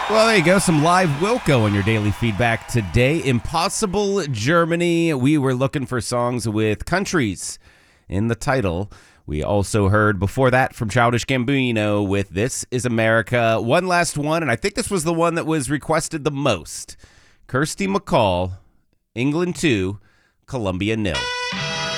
Well, there you go. Some live Wilco on your daily feedback today. Impossible Germany. We were looking for songs with countries in the title. We also heard before that from Childish Gambino with This Is America. One last one, and I think this was the one that was requested the most. Kirsty MacColl, England 2, Colombia 0.